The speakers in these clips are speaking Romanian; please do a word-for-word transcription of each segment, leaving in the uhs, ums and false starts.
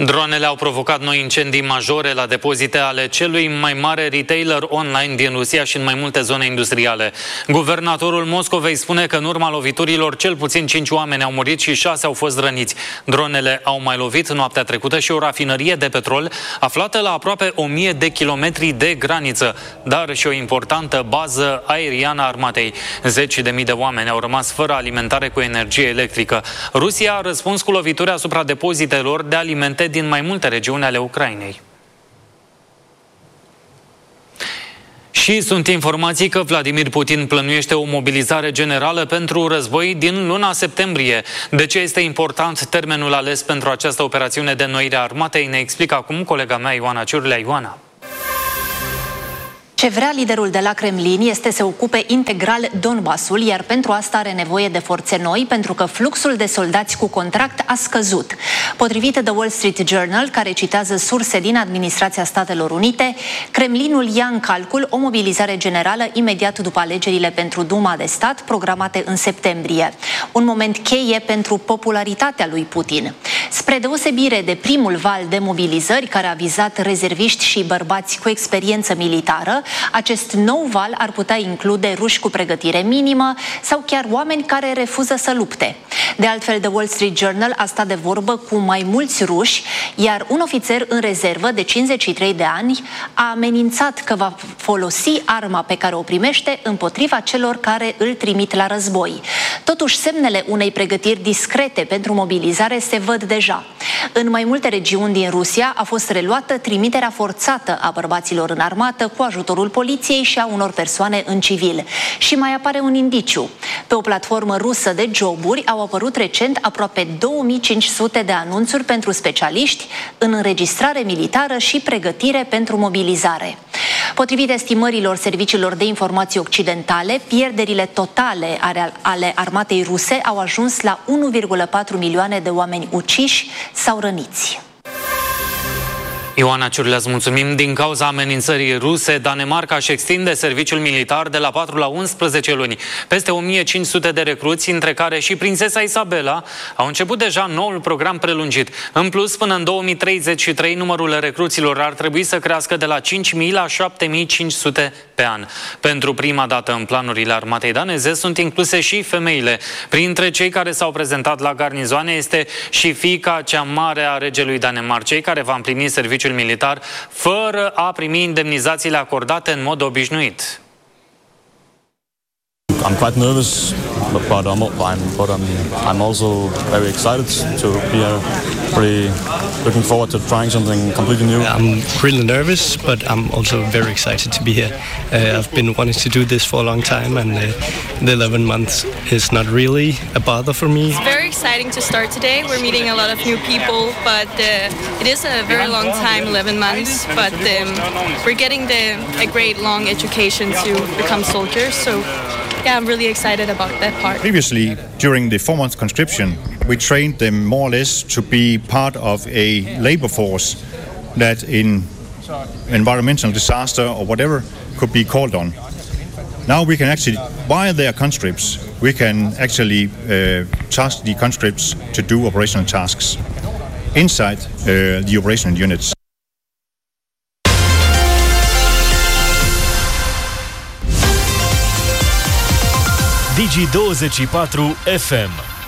Dronele au provocat noi incendii majore la depozite ale celui mai mare retailer online din Rusia și în mai multe zone industriale. Guvernatorul Moscovei spune că în urma loviturilor cel puțin cinci oameni au murit și șase au fost răniți. Dronele au mai lovit noaptea trecută și o rafinărie de petrol aflată la aproape o mie de kilometri de graniță, dar și o importantă bază aeriană a armatei. Zeci de mii de oameni au rămas fără alimentare cu energie electrică. Rusia a răspuns cu lovituri asupra depozitelor de alimente din mai multe regiuni ale Ucrainei. Și sunt informații că Vladimir Putin plănuiește o mobilizare generală pentru război din luna septembrie. De ce este important termenul ales pentru această operațiune de înnoire a armatei? Ne explică acum colega mea Ioana Ciurlea. Ioana. Ce vrea liderul de la Kremlin este să ocupe integral Donbasul, iar pentru asta are nevoie de forțe noi, pentru că fluxul de soldați cu contract a scăzut. Potrivit The Wall Street Journal, care citează surse din administrația Statelor Unite, Kremlinul ia în calcul o mobilizare generală imediat după alegerile pentru Duma de stat, programate în septembrie. Un moment cheie pentru popularitatea lui Putin. Spre deosebire de primul val de mobilizări, care a vizat rezerviști și bărbați cu experiență militară, acest nou val ar putea include ruși cu pregătire minimă sau chiar oameni care refuză să lupte. De altfel, The Wall Street Journal a stat de vorbă cu mai mulți ruși, iar un ofițer în rezervă de cincizeci și trei de ani a amenințat că va folosi arma pe care o primește împotriva celor care îl trimit la război. Totuși, semnele unei pregătiri discrete pentru mobilizare se văd deja. În mai multe regiuni din Rusia a fost reluată trimiterea forțată a bărbaților în armată cu ajutorul poliției și a unor persoane în civil. Și mai apare un indiciu. Pe o platformă rusă de joburi au apărut recent aproape două mii cinci sute de anunțuri pentru specialiști în înregistrare militară și pregătire pentru mobilizare. Potrivit estimărilor serviciilor de informații occidentale, pierderile totale ale armatei ruse au ajuns la unu virgulă patru milioane de oameni uciși sau răniți. Ioana Ciurlea, îți mulțumim. Din cauza amenințării ruse, Danemarca își extinde serviciul militar de la patru la unsprezece luni. Peste o mie cinci sute de recruți, între care și prințesa Isabela, au început deja noul program prelungit. În plus, până în două mii treizeci și trei, numărul recruților ar trebui să crească de la cinci mii la șapte mii cinci sute pe an. Pentru prima dată în planurile armatei daneze sunt incluse și femeile. Printre cei care s-au prezentat la garnizoane este și fiica cea mare a regelui Danemarcei, care va împlini serviciul militar fără a primi indemnizațiile acordate în mod obișnuit. I'm quite nervous, but, but, I'm, I'm, but I'm, I'm also very excited to be here. Pretty looking forward to trying something completely new. I'm really nervous, but I'm also very excited to be here. Uh, I've been wanting to do this for a long time, and uh, the eleven months is not really a bother for me. It's very exciting to start today. We're meeting a lot of new people, but uh, it is a very long time, eleven months, but um, we're getting the, a great long education to become soldiers, so yeah, I'm really excited about that part. Previously, during the four-month conscription, we trained them more or less to be part of a labor force that in environmental disaster or whatever could be called on. Now we can actually, while they are conscripts, we can actually uh, task the conscripts to do operational tasks inside uh, the operational units. Digi douăzeci și patru F M.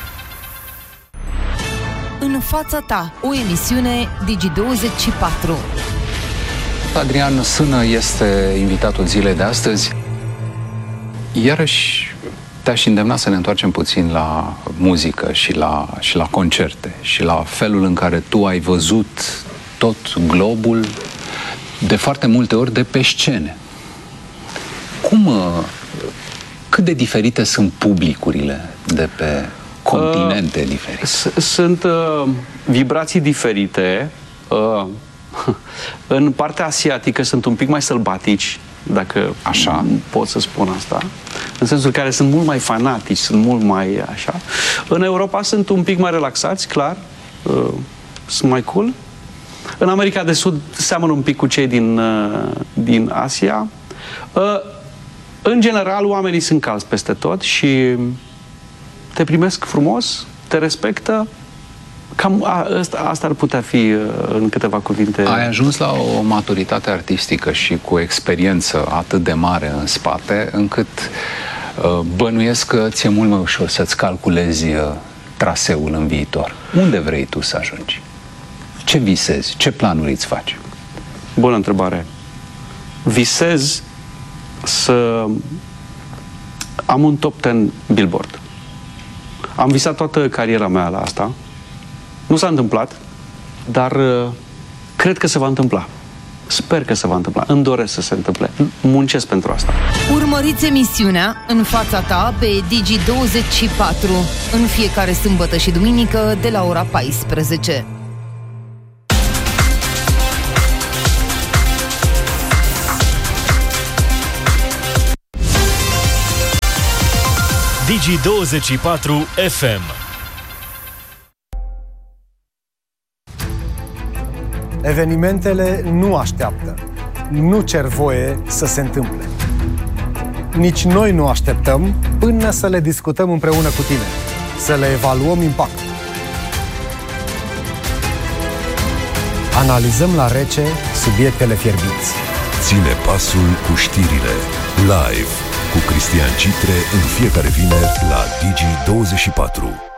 În fața ta, o emisiune Digi douăzeci și patru. Adrian Sână este invitatul zilei de astăzi. Iarăși te-aș îndemna să ne întoarcem puțin la muzică și la, și la concerte și la felul în care tu ai văzut tot globul de foarte multe ori de pe scene. Cum... Cât de diferite sunt publicurile de pe continente uh, diferite? Sunt uh, vibrații diferite. Uh, în partea asiatică sunt un pic mai sălbatici, dacă așa pot să spun asta. În sensul care sunt mult mai fanatici, sunt mult mai așa. În Europa sunt un pic mai relaxați, clar. Uh, sunt mai cool. În America de Sud seamănă un pic cu cei din, uh, din Asia. Uh, În general, oamenii sunt calzi peste tot și te primesc frumos, te respectă, Cam a, asta, asta ar putea fi în câteva cuvinte. Ai ajuns la o maturitate artistică și cu o experiență atât de mare în spate, încât uh, bănuiesc că ți-e mult mai ușor să-ți calculezi uh, traseul în viitor. Unde vrei tu să ajungi? Ce visezi? Ce planuri îți faci? Bună întrebare. Visez să am un top zece Billboard. Am visat toată cariera mea la asta. Nu s-a întâmplat, dar uh, cred că se va întâmpla. Sper că se va întâmpla. Îmi doresc să se întâmple. Muncesc pentru asta. Urmăriți emisiunea În fața ta pe Digi douăzeci și patru în fiecare sâmbătă și duminică de la ora paisprezece. Digi douăzeci și patru F M. Evenimentele nu așteaptă, nu cer voie să se întâmple. Nici noi nu așteptăm până să le discutăm împreună cu tine, să le evaluăm impactul. Analizăm la rece subiectele fierbinți. Ține pasul cu știrile, live, cu Cristian Citre în fiecare vineri la Digi douăzeci și patru.